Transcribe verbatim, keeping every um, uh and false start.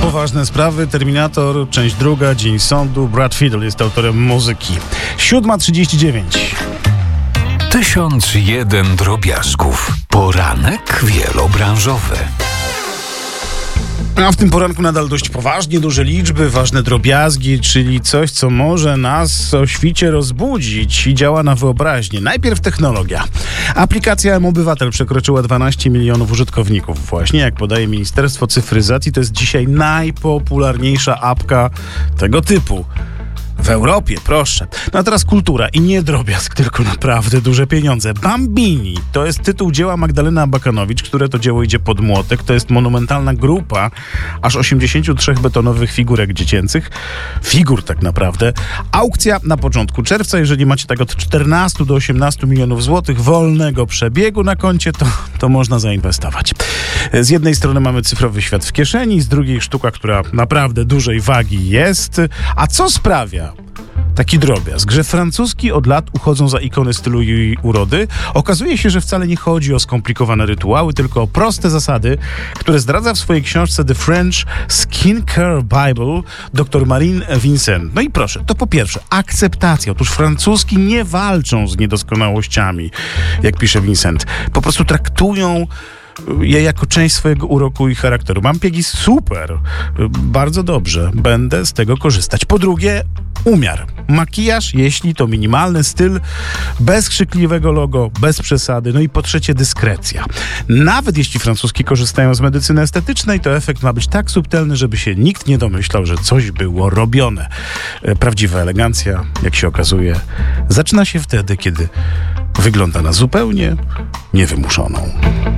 poważne sprawy. Terminator, część druga, Dzień Sądu. Brad Fiedel jest autorem muzyki. siódma trzydzieści dziewięć. Tysiąc jeden drobiazgów. Poranek wielobranżowy. A w tym poranku nadal dość poważnie duże liczby, ważne drobiazgi, czyli coś, co może nas o świcie rozbudzić i działa na wyobraźnię. Najpierw technologia. Aplikacja M-Obywatel przekroczyła dwanaście milionów użytkowników. Właśnie jak podaje Ministerstwo Cyfryzacji, to jest dzisiaj najpopularniejsza apka tego typu. W Europie, proszę. No a teraz kultura i nie drobiazg, tylko naprawdę duże pieniądze. Bambini to jest tytuł dzieła Magdaleny Abakanowicz, które to dzieło idzie pod młotek. To jest monumentalna grupa aż osiemdziesięciu trzech betonowych figurek dziecięcych. Figur tak naprawdę. Aukcja na początku czerwca. Jeżeli macie tak od czternastu do osiemnastu milionów złotych wolnego przebiegu na koncie, to, to można zainwestować. Z jednej strony mamy cyfrowy świat w kieszeni, z drugiej sztuka, która naprawdę dużej wagi jest. A co sprawia taki drobiazg, że francuski od lat uchodzą za ikony stylu i urody? Okazuje się, że wcale nie chodzi o skomplikowane rytuały, tylko o proste zasady, które zdradza w swojej książce The French Skin Care Bible dr Marine Vincent. No i proszę, to po pierwsze akceptacja. Otóż francuski nie walczą z niedoskonałościami, jak pisze Vincent. Po prostu traktują je jako część swojego uroku i charakteru. Mam piegi super, bardzo dobrze, będę z tego korzystać. Po drugie, umiar. Makijaż, jeśli to minimalny styl, bez krzykliwego logo, bez przesady. No i po trzecie, dyskrecja. Nawet jeśli francuski korzystają z medycyny estetycznej, to efekt ma być tak subtelny, żeby się nikt nie domyślał, że coś było robione. Prawdziwa elegancja, jak się okazuje, zaczyna się wtedy, kiedy wygląda na zupełnie niewymuszoną.